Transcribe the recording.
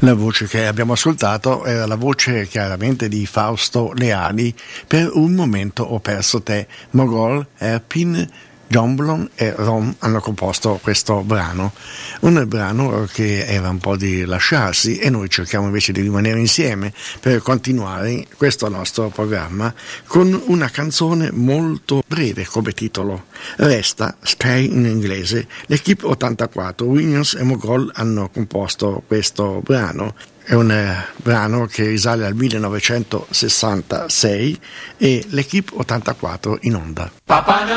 La voce che abbiamo ascoltato era la voce chiaramente di Fausto Leali. Per un momento ho perso te. Mogol, Erpin, Jomblon e Rom hanno composto questo brano, un brano che era un po' di lasciarsi, e noi cerchiamo invece di rimanere insieme per continuare questo nostro programma con una canzone molto breve come titolo. Resta Stay in inglese. L'Equipe 84, Williams e Mogol hanno composto questo brano. È un brano che risale al 1966 e l'Equipe 84 in onda.